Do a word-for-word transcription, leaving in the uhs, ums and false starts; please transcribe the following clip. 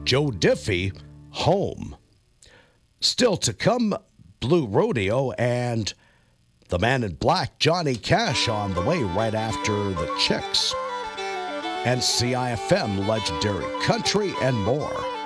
Joe Diffie, Home. Still to come, Blue Rodeo and the Man in Black, Johnny Cash, on the way right after the Chicks. And C I F M, Legendary Country, and more.